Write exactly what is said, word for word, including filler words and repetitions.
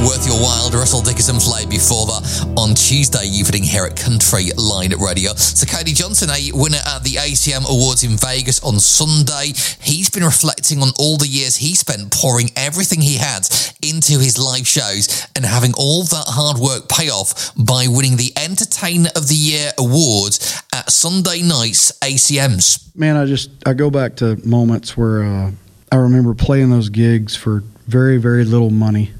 Worth Your While. Russell Dickinson played before that on Tuesday evening here at Country Line Radio. So Cody Johnson, a winner at the A C M Awards in Vegas on Sunday. He's been reflecting on all the years he spent pouring everything he had into his live shows and having all that hard work pay off by winning the Entertainer of the Year award at Sunday night's A C Ms. Man, I just, I go back to moments where uh, I remember playing those gigs for very, very little money.